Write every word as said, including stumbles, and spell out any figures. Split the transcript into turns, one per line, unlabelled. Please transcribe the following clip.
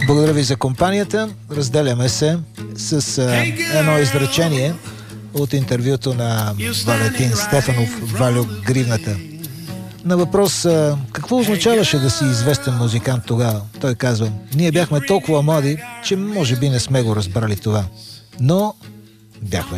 Благодаря ви за компанията. Разделяме се с а, едно изречение от интервюто на Валентин Стефанов, Валю Гривната. На въпрос а, какво означаваше да си известен музикант тогава, той казва: ние бяхме толкова млади, че може би не сме го разбрали това. Но бяхме